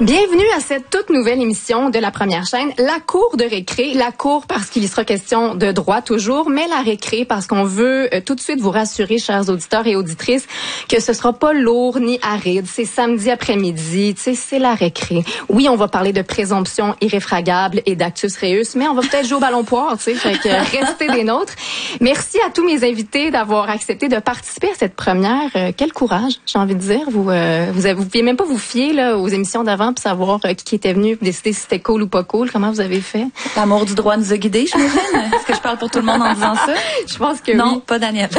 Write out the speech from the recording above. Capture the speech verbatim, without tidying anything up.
Bienvenue à cette toute nouvelle émission de la première chaîne, la cour de récré. La cour parce qu'il y sera question de droit toujours, mais la récré parce qu'on veut euh, tout de suite vous rassurer, chers auditeurs et auditrices, que ce sera pas lourd ni aride. C'est samedi après-midi, tu sais, c'est la récré. Oui, on va parler de présomption irréfragable et d'actus reus, mais on va peut-être jouer au ballon poire, tu sais, fait que restez des nôtres. Merci à tous mes invités d'avoir accepté de participer à cette première. Euh, quel courage, j'ai envie de dire. Vous, euh, vous, avez, vous pouviez même pas vous fier là aux émissions d'avant pour savoir euh, qui était venu, pour décider si c'était cool ou pas cool. Comment vous avez fait? L'amour du droit nous a guidés, j'imagine. Est-ce que je parle pour tout le monde en disant ça? Je pense que non, oui. pas Daniel.